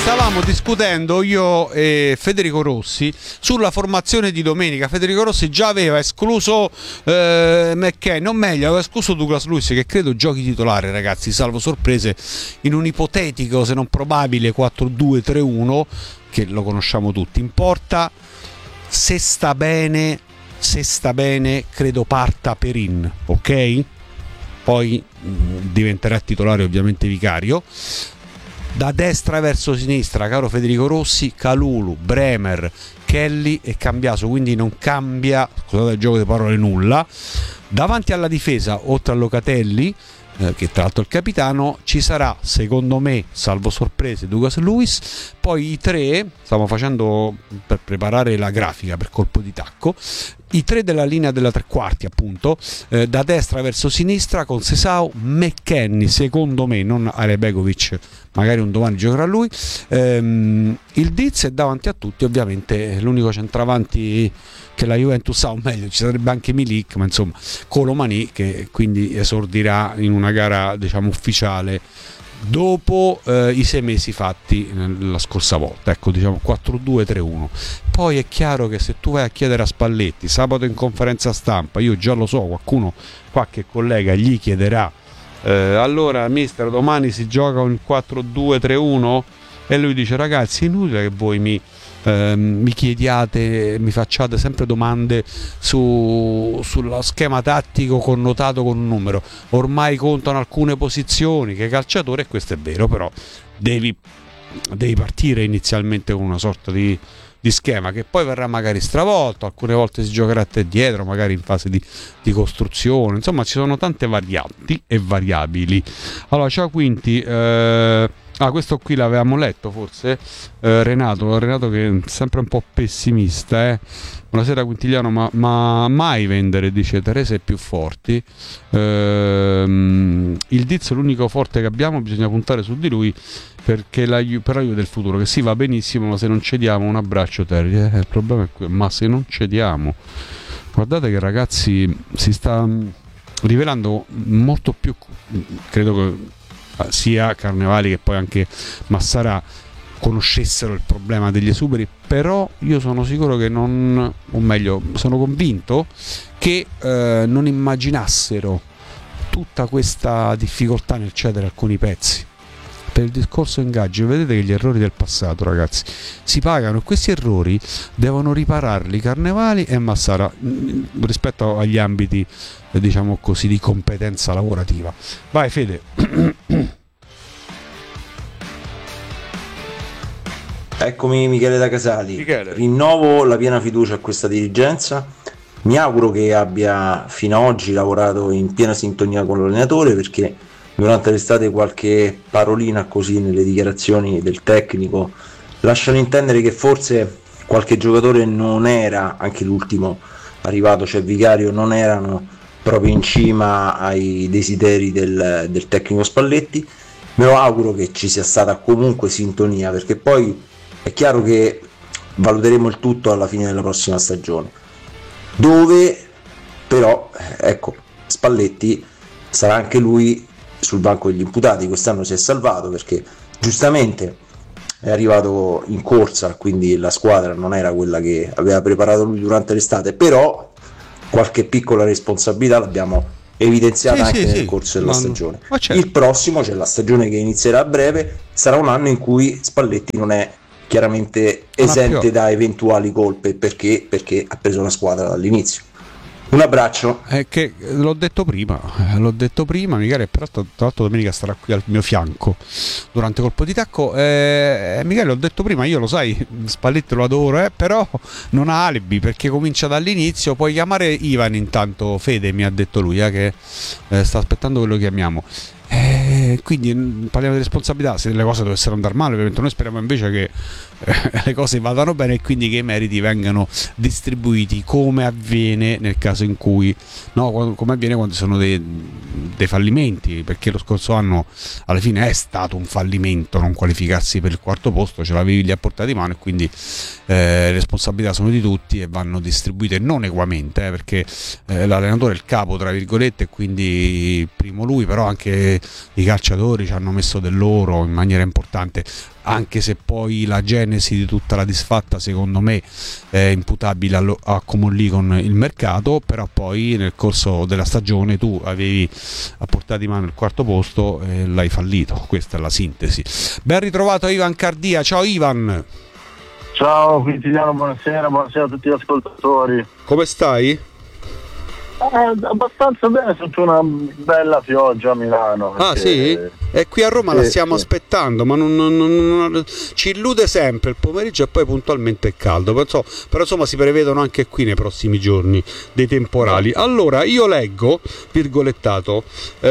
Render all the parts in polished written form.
stavamo discutendo io e Federico Rossi sulla formazione di domenica. Federico Rossi già aveva escluso McKennie, non meglio, aveva escluso Douglas Luiz, che credo giochi titolare, ragazzi, salvo sorprese, in un ipotetico se non probabile 4-2-3-1 che lo conosciamo tutti. In porta, se sta bene credo parta Perin, ok? Poi diventerà titolare ovviamente Vicario. Da destra verso sinistra, caro Federico Rossi, Kalulu, Bremer, Kelly e Cambiaso, quindi non cambia, scusate il gioco di parole, nulla. Davanti alla difesa, oltre a Locatelli, che tra l'altro è il capitano, ci sarà, secondo me, salvo sorprese, Douglas Luiz. Poi i tre, stiamo facendo per preparare la grafica per colpo di tacco, i tre della linea della tre quarti, appunto, da destra verso sinistra, con Sesao, McKennie, secondo me, non Alebegovic, magari un domani giocherà lui, il Diz, e davanti a tutti ovviamente l'unico centravanti che la Juventus ha, o meglio ci sarebbe anche Milik, ma insomma Colomani, che quindi esordirà in una gara, diciamo, ufficiale dopo i 6 mesi fatti la scorsa volta, ecco, diciamo 4-2-3-1. Poi è chiaro che se tu vai a chiedere a Spalletti sabato in conferenza stampa, io già lo so, qualcuno, qualche collega gli chiederà allora mister, domani si gioca un 4-2-3-1, e lui dice: ragazzi, è inutile che voi mi chiediate, mi facciate sempre domande sullo schema tattico connotato con un numero. Ormai contano alcune posizioni che calciatore, e questo è vero, però devi partire inizialmente con una sorta di schema che poi verrà magari stravolto, alcune volte si giocherà a te dietro, magari in fase di costruzione, insomma ci sono tante varianti e variabili. Allora, ciao Quinti, questo qui l'avevamo letto forse, Renato che è sempre un po' pessimista, buonasera Quintiliano, ma mai vendere, dice Teresa, è più forti, il Diz è l'unico forte che abbiamo, bisogna puntare su di lui perché per la Juve del futuro, che si va benissimo, ma se non cediamo, un abbraccio Terry, il problema è quello, ma se non cediamo, guardate che ragazzi si sta rivelando molto più, credo che sia Carnevali che poi anche Massara conoscessero il problema degli esuberi, però io sono sicuro che non, o meglio sono convinto che non immaginassero tutta questa difficoltà nel cedere alcuni pezzi per il discorso ingaggi. Vedete che gli errori del passato, ragazzi, si pagano, e questi errori devono ripararli Carnevali e Massara rispetto agli ambiti, diciamo così, di competenza lavorativa. Vai Fede. Eccomi Michele da Casali. Michele. Rinnovo la piena fiducia a questa dirigenza, mi auguro che abbia fino ad oggi lavorato in piena sintonia con l'allenatore, perché durante l'estate qualche parolina così nelle dichiarazioni del tecnico lasciano intendere che forse qualche giocatore non era, anche l'ultimo arrivato, cioè Vicario, non erano proprio in cima ai desideri del tecnico Spalletti. Me lo auguro che ci sia stata comunque sintonia, perché poi è chiaro che valuteremo il tutto alla fine della prossima stagione, dove però ecco, Spalletti sarà anche lui sul banco degli imputati. Quest'anno si è salvato perché giustamente è arrivato in corsa, quindi la squadra non era quella che aveva preparato lui durante l'estate, però qualche piccola responsabilità l'abbiamo evidenziata anche nel corso della stagione. Certo. Il prossimo, cioè la stagione che inizierà a breve, sarà un anno in cui Spalletti non è chiaramente esente da eventuali colpe, perché ha preso la squadra dall'inizio. Un abbraccio. Che l'ho detto prima, Michele, però tra l'altro domenica starà qui al mio fianco durante colpo di tacco. Michele, l'ho detto prima, io lo sai, Spalletti lo adoro, però non ha alibi, perché comincia dall'inizio. Puoi chiamare Ivan intanto, Fede mi ha detto lui, che sta aspettando che lo chiamiamo. Quindi parliamo di responsabilità. Se le cose dovessero andare male, ovviamente noi speriamo invece che le cose vadano bene e quindi che i meriti vengano distribuiti, come avviene nel caso in cui, no, come avviene quando sono dei fallimenti, perché lo scorso anno alla fine è stato un fallimento non qualificarsi per il quarto posto, ce l'avevi lì a portata di mano, e quindi le responsabilità sono di tutti e vanno distribuite non equamente, perché l'allenatore è il capo, tra virgolette, e quindi primo lui, però anche i calciatori ci hanno messo del loro in maniera importante, anche se poi la genesi di tutta la disfatta secondo me è imputabile a Comolli con il mercato, però poi nel corso della stagione tu avevi a portata di mano il quarto posto e l'hai fallito, questa è la sintesi. Ben ritrovato Ivan Cardia, ciao Ivan. Ciao Quintiliano, buonasera a tutti gli ascoltatori. Come stai? Abbastanza bene, sotto una bella pioggia a Milano. Ah sì? E qui a Roma la stiamo aspettando, ma non ci illude sempre il pomeriggio e poi puntualmente è caldo. Però insomma si prevedono anche qui nei prossimi giorni dei temporali. Allora io leggo, virgolettato,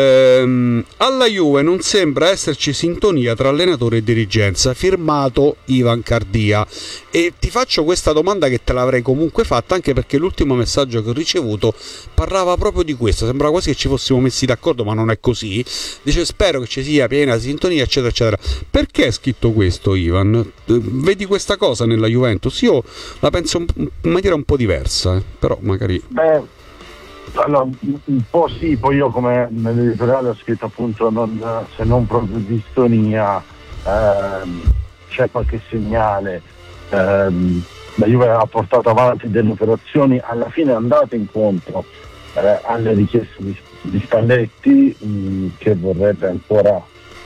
alla Juve non sembra esserci sintonia tra allenatore e dirigenza, firmato Ivan Cardia. E ti faccio questa domanda che te l'avrei comunque fatta, anche perché l'ultimo messaggio che ho ricevuto parlava proprio di questo, sembra quasi che ci fossimo messi d'accordo, ma non è così. Dice spero che ci sia piena sintonia, eccetera eccetera. Perché hai scritto questo, Ivan? Vedi questa cosa nella Juventus? Io la penso in maniera un po' diversa, però magari... Allora, un po' sì, poi io come nell'editoriale ho scritto appunto se non proprio distonia, c'è qualche segnale. La Juve ha portato avanti delle operazioni, alla fine è andata incontro alle richieste di Spalletti, che vorrebbe ancora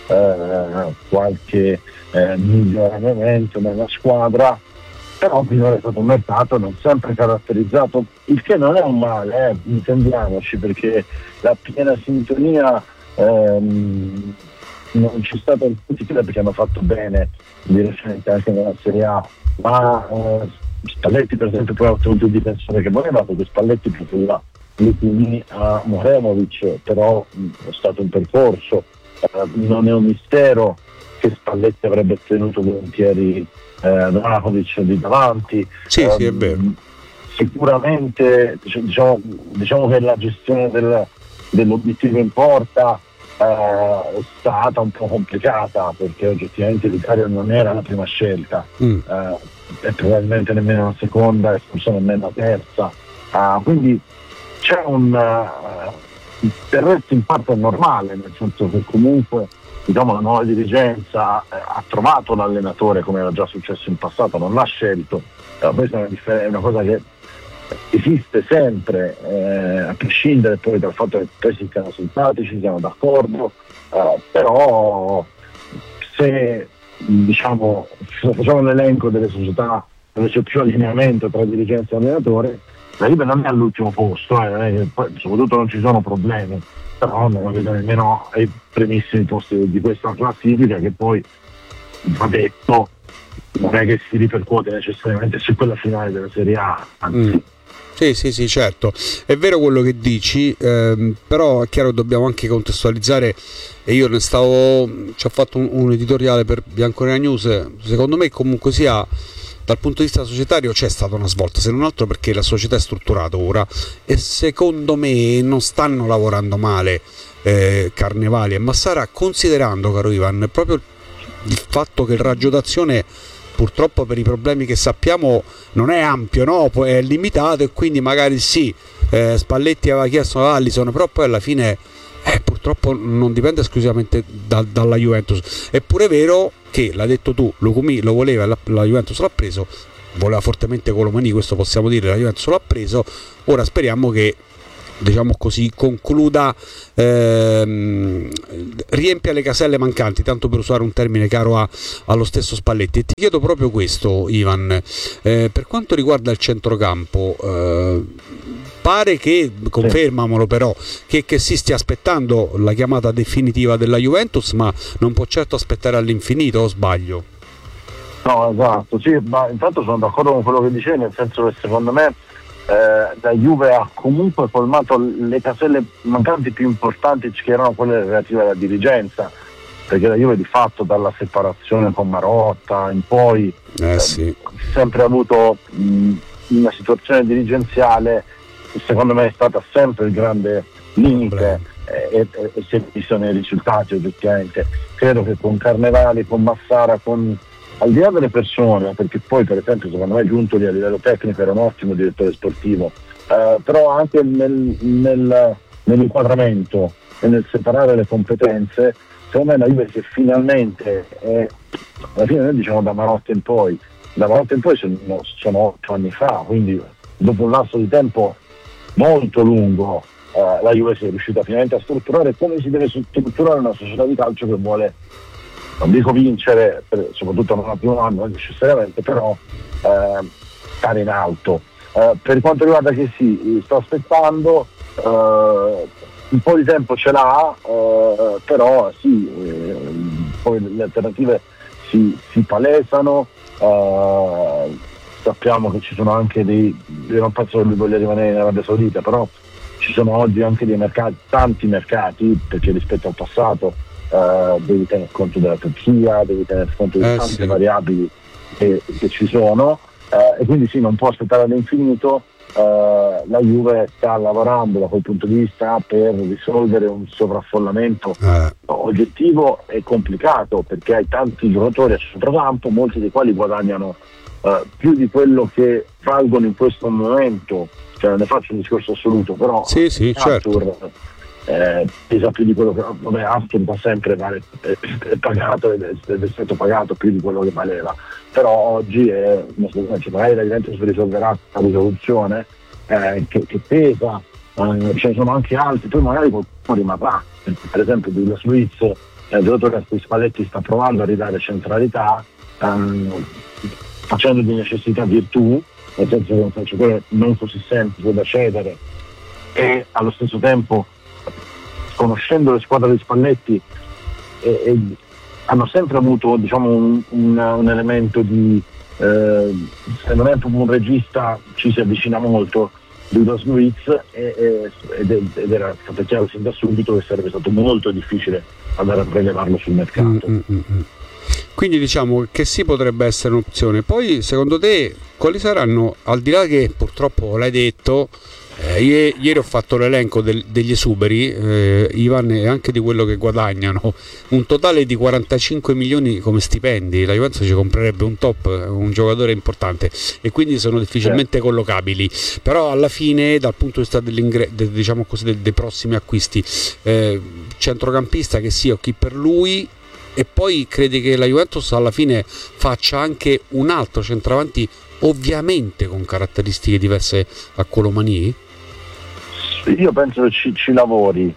qualche miglioramento nella squadra, però finora è stato un mercato non sempre caratterizzato, il che non è un male, intendiamoci, perché la piena sintonia non c'è stata in tutti, perché hanno fatto bene direttamente anche nella Serie A, ma Spalletti per esempio poi ha ottenuto il difensore che voleva, perché Spalletti preferiva Lupini a Moremovic, però è stato un percorso, non è un mistero che Spalletti avrebbe tenuto volentieri Vlahovic di davanti. Sì, è vero. Sicuramente diciamo che la gestione dell'obiettivo in porta è stata un po' complicata, perché oggettivamente Vicario non era la prima scelta, e probabilmente nemmeno la seconda, e forse nemmeno la terza, quindi c'è per resto in parte è normale, nel senso che comunque la nuova dirigenza ha trovato l'allenatore, come era già successo in passato, non l'ha scelto. Questa è una cosa che esiste sempre, a prescindere poi dal fatto che poi si siano simpatici, siamo d'accordo, però se facciamo l'elenco delle società dove c'è più allineamento tra dirigenza e allenatore, la Juve non è all'ultimo posto, poi soprattutto non ci sono problemi, però non la vedo nemmeno ai primissimi posti di questa classifica, che poi va detto non è che si ripercuote necessariamente su quella finale della Serie A, anzi. Sì, certo, è vero quello che dici, però è chiaro che dobbiamo anche contestualizzare, e io ci ho fatto un editoriale per Bianconera News. Secondo me comunque sia, dal punto di vista societario c'è stata una svolta, se non altro perché la società è strutturata ora, e secondo me non stanno lavorando male Carnevali e Massara, considerando, caro Ivan, proprio il fatto che il raggio d'azione purtroppo per i problemi che sappiamo non è ampio, no? Poi è limitato, e quindi magari sì, Spalletti aveva chiesto a Alisson, però poi alla fine purtroppo non dipende esclusivamente dalla Juventus. È pure vero che, l'hai detto tu, Lukumi lo voleva, la Juventus l'ha preso, voleva fortemente Colomani, questo possiamo dire, la Juventus l'ha preso. Ora speriamo che, diciamo così, concluda, riempia le caselle mancanti, tanto per usare un termine caro allo stesso Spalletti. E ti chiedo proprio questo, Ivan, per quanto riguarda il centrocampo, pare che, confermamolo però, che si stia aspettando la chiamata definitiva della Juventus, ma non può certo aspettare all'infinito, o sbaglio? No, esatto, sì, ma intanto sono d'accordo con quello che dicevi, nel senso che secondo me la Juve ha comunque colmato le caselle mancanti più importanti, che erano quelle relative alla dirigenza, perché la Juve di fatto dalla separazione con Marotta in poi sì, sempre avuto una situazione dirigenziale che secondo me è stata sempre il grande limite, e si è visto nei risultati oggettivamente. Credo che con Carnevali, con Massara, al di là delle persone, perché poi per esempio secondo me Giuntoli a livello tecnico era un ottimo direttore sportivo, però anche nel nell'inquadramento e nel separare le competenze, secondo me la Juve si è finalmente, alla fine noi diciamo da Marotta in poi sono 8 anni fa, quindi dopo un lasso di tempo molto lungo la Juve si è riuscita finalmente a strutturare come si deve strutturare una società di calcio che vuole, non dico vincere, soprattutto non al primo anno necessariamente, però stare in alto. Per quanto riguarda che sto aspettando, un po' di tempo ce l'ha, però poi le alternative si palesano. Sappiamo che ci sono anche io non penso che lui voglia rimanere in Arabia Saudita, però ci sono oggi anche tanti mercati, perché rispetto al passato devi tener conto della Turchia, devi tener conto di tante variabili che ci sono, e quindi non può aspettare all'infinito. La Juve sta lavorando da quel punto di vista per risolvere un sovraffollamento oggettivo e complicato, perché hai tanti giocatori a centrocampo, molti dei quali guadagnano più di quello che valgono in questo momento, cioè non ne faccio un discorso assoluto, però Arthur, certo. Pesa più di quello che Arthur da sempre è pagato ed è stato pagato più di quello che valeva, però oggi magari la Juventus risolverà la risoluzione che pesa, ce ne sono anche altri, poi magari qualcuno rimarrà, per esempio Douglas Luiz, il giocatore a cui Spalletti sta provando a ridare centralità, facendo di necessità virtù, nel senso che è un calciatore non così semplice da cedere, e allo stesso tempo, conoscendo le squadre di Spalletti, hanno sempre avuto, diciamo, un elemento di se non è proprio un regista ci si avvicina molto Douglas Luiz, ed era stato chiaro sin da subito che sarebbe stato molto difficile andare a prelevarlo sul mercato. Quindi diciamo che sì, potrebbe essere un'opzione. Poi secondo te quali saranno, al di là che purtroppo l'hai detto, ieri ho fatto l'elenco degli esuberi, Ivan, e anche di quello che guadagnano, un totale di 45 milioni come stipendi. La Juventus ci comprerebbe un giocatore importante, e quindi sono difficilmente collocabili. Però alla fine, dal punto di vista diciamo così, dei prossimi acquisti, centrocampista che sia o chi per lui. E poi credi che la Juventus alla fine faccia anche un altro centravanti, ovviamente con caratteristiche diverse a Colomani? Io penso che ci lavori,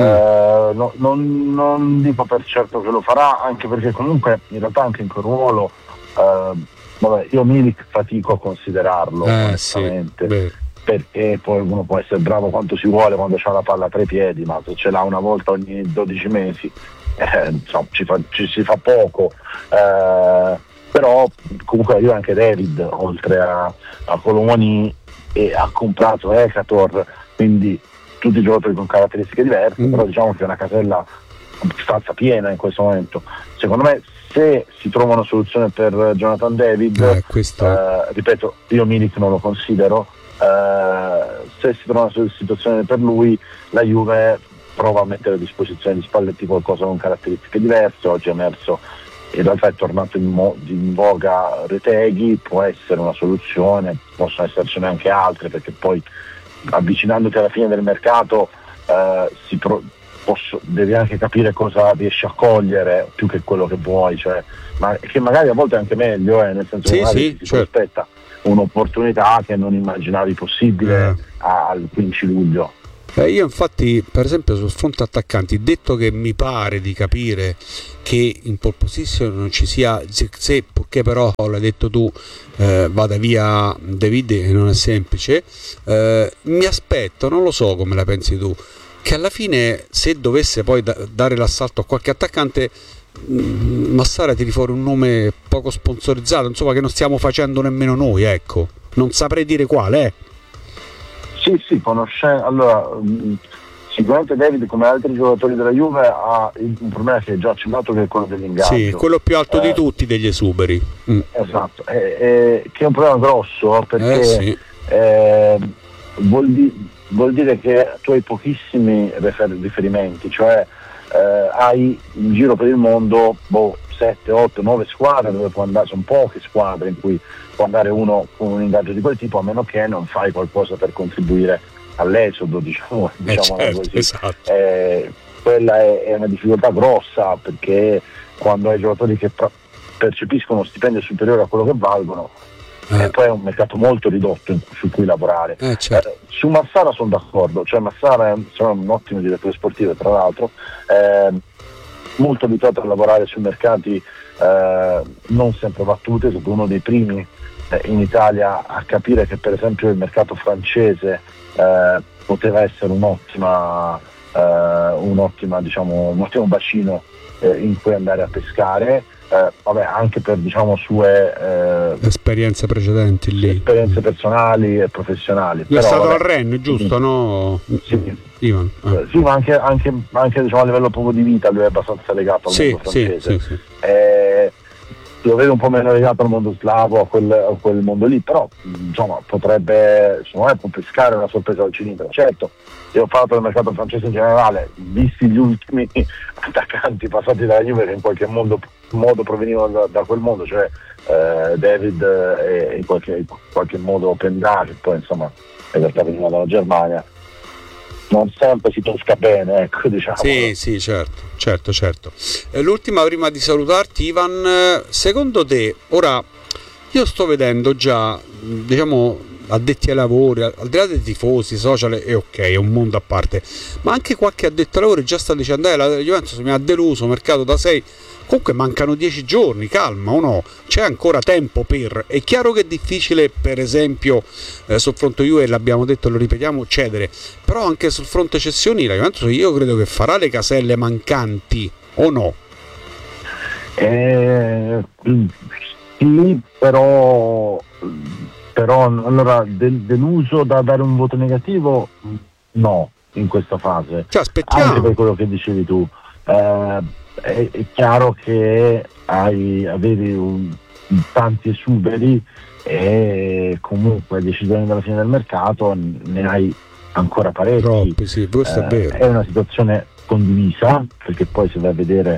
non dico per certo che lo farà, anche perché comunque in realtà anche in quel ruolo io Milik fatico a considerarlo, onestamente, perché poi uno può essere bravo quanto si vuole quando c'ha la palla a 3 piedi, ma se ce l'ha una volta ogni 12 mesi ci si fa poco, però comunque io anche David, oltre a Colomani, ha comprato Ekator, quindi tutti giocatori con caratteristiche diverse, però diciamo che è una casella abbastanza piena in questo momento. Secondo me, se si trova una soluzione per Jonathan David, ripeto, io Milik non lo considero, se si trova una situazione per lui, la Juve prova a mettere a disposizione di Spalletti qualcosa con caratteristiche diverse. Oggi è emerso, in realtà è tornato in voga Retegui, può essere una soluzione, possono essercene anche altre, perché poi avvicinandoti alla fine del mercato devi anche capire cosa riesci a cogliere più che quello che vuoi, che magari a volte è anche meglio, nel senso che magari si aspetta un'opportunità che non immaginavi possibile al 15 luglio. Io infatti, per esempio, sul fronte attaccanti, detto che mi pare di capire che in pole position non ci sia, se purché però, l'hai detto tu, vada via David, e non è semplice, mi aspetto, non lo so come la pensi tu, che alla fine, se dovesse poi dare l'assalto a qualche attaccante, Massara tiri fuori un nome poco sponsorizzato, insomma, che non stiamo facendo nemmeno noi, ecco, non saprei dire quale. Sì, allora, sicuramente David, come altri giocatori della Juve, ha un problema che è già accennato, che è quello dell'ingaggio. Sì, quello più alto di tutti degli esuberi. Esatto, che è un problema grosso, perché vuol dire che tu hai pochissimi riferimenti, cioè hai in giro per il mondo 7, 8, 9 squadre dove può andare, sono poche squadre in cui può andare uno con un ingaggio di quel tipo, a meno che non fai qualcosa per contribuire all'esodo, diciamo certo, così. esatto. Quella è una difficoltà grossa, perché quando hai giocatori che percepiscono uno stipendio superiore a quello che valgono, poi è un mercato molto ridotto su cui lavorare. Certo. Su Massara sono d'accordo, cioè Massara è un ottimo direttore sportivo, tra l'altro, molto abituato a lavorare su mercati non sempre battuti, è stato uno dei primi in Italia a capire che per esempio il mercato francese poteva essere un ottimo bacino in cui andare a pescare, anche per sue esperienze precedenti lì, esperienze personali e professionali. Lui è stato al Rennes, giusto? No? Sì. Ivan. Sì, ma anche diciamo, a livello proprio di vita lui è abbastanza legato al mondo francese. Sì. Lo vedo un po' meno legato al mondo slavo, a quel mondo lì, però insomma potrebbe, secondo me, può pescare una sorpresa al cilindro. Certo, io ho parlato del mercato francese in generale, visti gli ultimi attaccanti passati dalla Juve che in qualche modo provenivano da quel mondo, cioè David e in qualche modo Pendà, che poi insomma in realtà veniva dalla Germania, non sempre si pesca bene, ecco, diciamo. Sì, certo. L'ultima prima di salutarti, Ivan, secondo te, ora io sto vedendo già, diciamo, addetti ai lavori, al di là dei tifosi, social, è ok, è un mondo a parte, ma anche qualche addetto ai lavori già sta dicendo la Juventus mi ha deluso, mercato da 6. Comunque mancano 10 giorni, calma, o no? C'è ancora tempo per... È chiaro che è difficile, per esempio, sul fronte Juve, l'abbiamo detto e lo ripetiamo, cedere, però anche sul fronte cessioni la Juventus io credo che farà le caselle mancanti, o no? Sì, però allora deluso da dare un voto negativo, no, in questa fase. Cioè, aspettiamo. Anche per quello che dicevi tu. È chiaro che avevi tanti esuberi e comunque a 10 giorni dalla fine del mercato ne hai ancora parecchi. Troppi, sì, questo è vero. È una situazione condivisa, perché poi se vai a vedere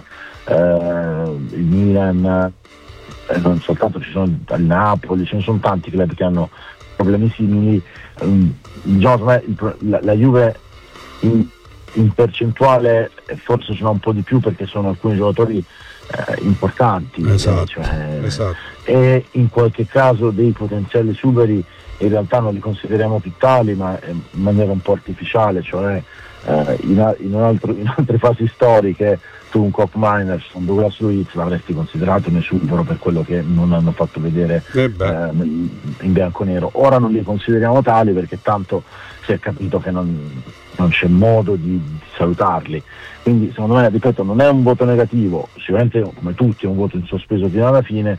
il Milan, non soltanto ci sono il Napoli, ce ne sono tanti club che hanno problemi simili. Diciamo, la Juve in percentuale forse ce n'ha un po' di più, perché sono alcuni giocatori importanti, esatto. E in qualche caso dei potenziali esuberi in realtà non li consideriamo più tali, ma in maniera un po' artificiale, cioè in altre fasi storiche tu un Koch Miners, un Douglas Luiz l'avresti considerato un esubero per quello che non hanno fatto vedere in bianconero. Ora non li consideriamo tali perché tanto si è capito che non c'è modo di salutarli, quindi secondo me, ripeto, non è un voto negativo, sicuramente come tutti è un voto in sospeso fino alla fine.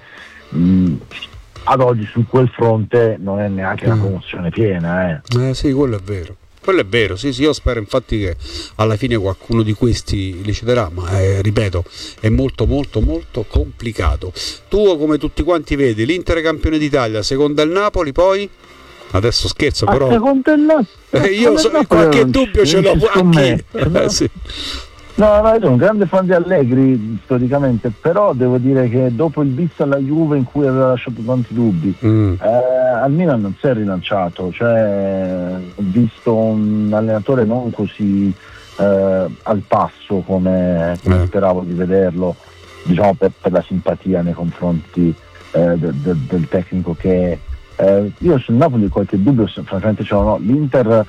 Ad oggi su quel fronte non è neanche una commozione piena. Sì, quello è vero, sì, io spero infatti che alla fine qualcuno di questi li cederà, ma ripeto, è molto molto molto complicato. Tu, come tutti quanti vedi, l'Inter è campione d'Italia, seconda il Napoli, poi adesso scherzo, però io qualche dubbio ce l'ho anche. Sì. No, io sono un grande fan di Allegri storicamente, però devo dire che dopo il bis alla Juve in cui aveva lasciato tanti dubbi, al Milan non si è rilanciato, cioè ho visto un allenatore non così al passo come speravo di vederlo, diciamo per la simpatia nei confronti del tecnico che io sul Napoli qualche dubbio francamente ce l'ho. L'Inter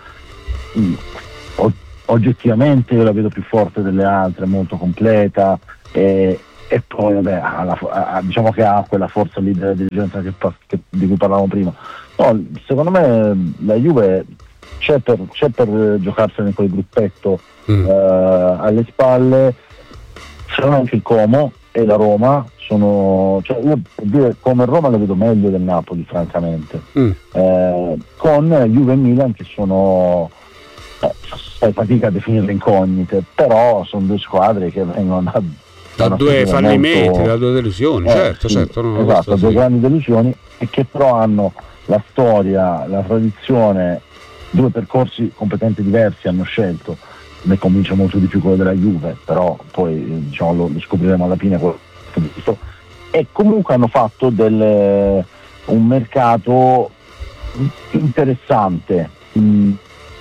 oggettivamente io la vedo più forte delle altre, molto completa e poi diciamo che ha quella forza lì della dirigenza di cui parlavamo prima. No, secondo me la Juve c'è per giocarsene quel gruppetto alle spalle. C'è anche il Como e la Roma, io per dire, come Roma la vedo meglio del Napoli francamente, con Juve e Milan che sono fai fatica a definirle incognite, però sono due squadre che vengono da due fallimenti, da due delusioni, certo, no, esatto, due grandi delusioni, e che però hanno la storia, la tradizione, due percorsi completamente diversi hanno scelto. Mi convince molto di più quello della Juve, però poi diciamo lo scopriremo alla fine e comunque hanno fatto un mercato interessante,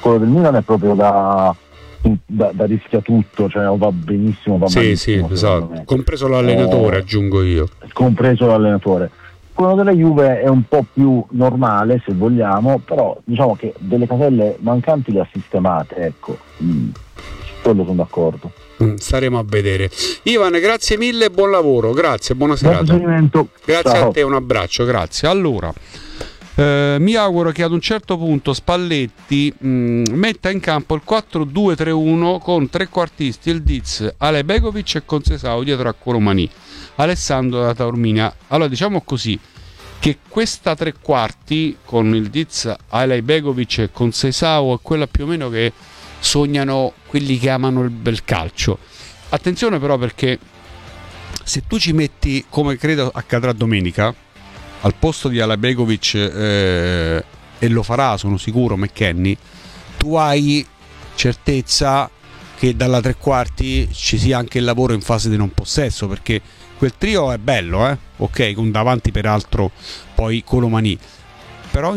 quello del Milan è proprio da rischia tutto, cioè va benissimo, va malissimo, esatto, compreso l'allenatore, aggiungo io. Compreso l'allenatore. Quello della Juve è un po' più normale, se vogliamo, però diciamo che delle caselle mancanti le ha sistemate, ecco, su quello sono d'accordo. Staremo a vedere. Ivan, grazie mille, buon lavoro, grazie, buona serata. Grazie. Ciao. A te, un abbraccio, grazie. Allora, mi auguro che ad un certo punto Spalletti metta in campo il 4-2-3-1 con trequartisti, il Diz, Ale Begovic e Conceição dietro a Colomani, Alessandro da Taormina. Allora, diciamo così, che questa tre quarti con il Diz, Ale Begovic e Conceição è quella più o meno che sognano quelli che amano il bel calcio. Attenzione però, perché se tu ci metti, come credo accadrà domenica, al posto di Alabegovic e lo farà, sono sicuro, McKennie, tu hai certezza che dalla tre quarti ci sia anche il lavoro in fase di non possesso, perché quel trio è bello, ok, con davanti peraltro poi Colomani, però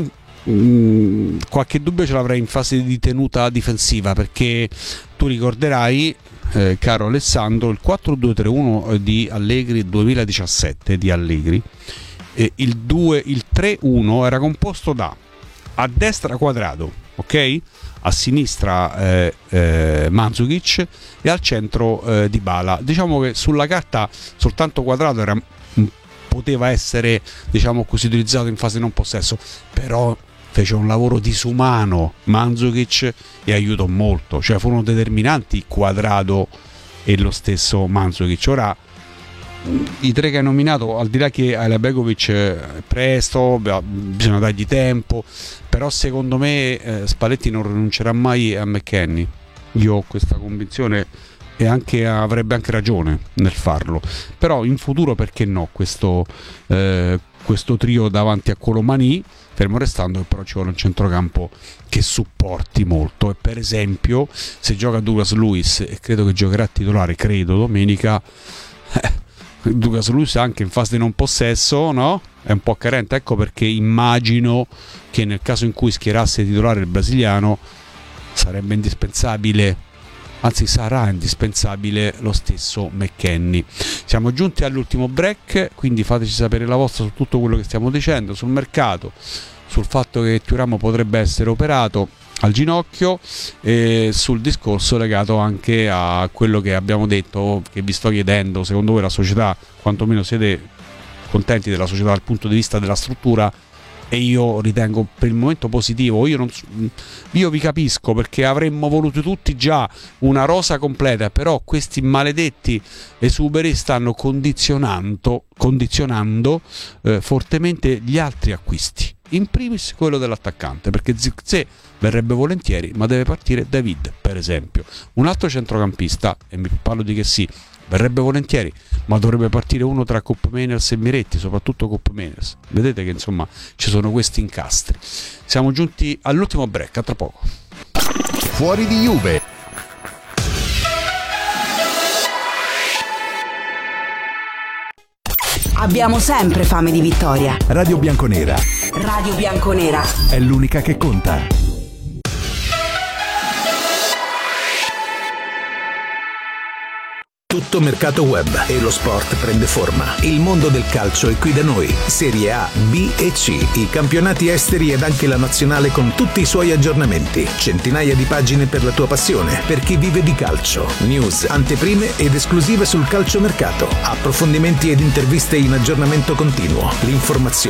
qualche dubbio ce l'avrei in fase di tenuta difensiva, perché tu ricorderai, caro Alessandro, il 4-2-3-1 di Allegri 2017 di Allegri, il 3-1 era composto da a destra Quadrado, ok, a sinistra Mandzukic e al centro Dybala. Diciamo che sulla carta soltanto Quadrado poteva essere, diciamo così, utilizzato in fase non possesso, però fece un lavoro disumano Mandzukic e aiutò molto, cioè furono determinanti Quadrado e lo stesso Mandzukic. Ora i tre che hai nominato, al di là che Alabegovic è presto, bisogna dargli tempo, però secondo me Spalletti non rinuncerà mai a McKennie. Io ho questa convinzione e avrebbe anche ragione nel farlo, però in futuro perché no questo trio davanti a Colomani, fermo restando che però ci vuole un centrocampo che supporti molto, e per esempio se gioca Douglas Luiz, e credo che giocherà titolare, domenica, Douglas Luiz anche in fase di non possesso, no? È un po' carente, ecco perché immagino che nel caso in cui schierasse titolare il brasiliano sarebbe indispensabile, anzi sarà indispensabile lo stesso McKennie. Siamo giunti all'ultimo break, quindi fateci sapere la vostra su tutto quello che stiamo dicendo, sul mercato, sul fatto che Thuram potrebbe essere operato al ginocchio, e sul discorso legato anche a quello che abbiamo detto, che vi sto chiedendo: secondo voi la società, quantomeno siete contenti della società dal punto di vista della struttura? E io ritengo per il momento positivo. Io vi capisco, perché avremmo voluto tutti già una rosa completa, però questi maledetti esuberi stanno condizionando fortemente gli altri acquisti, in primis quello dell'attaccante, perché Zirkzee verrebbe volentieri, ma deve partire David, per esempio. Un altro centrocampista, e mi parlo di che sì, verrebbe volentieri, ma dovrebbe partire uno tra Koopmeiners e Miretti, soprattutto Koopmeiners. Vedete che insomma ci sono questi incastri. Siamo giunti all'ultimo break, a tra poco. Fuori di Juve. Abbiamo sempre fame di vittoria. Radio Bianconera. Radio Bianconera È l'unica che conta. Tutto mercato web e lo sport prende forma. Il mondo del calcio è qui da noi. Serie A, B e C, i campionati esteri ed anche la nazionale con tutti i suoi aggiornamenti. Centinaia di pagine per la tua passione, per chi vive di calcio. News, anteprime ed esclusive sul calciomercato. Approfondimenti ed interviste in aggiornamento continuo. L'informazione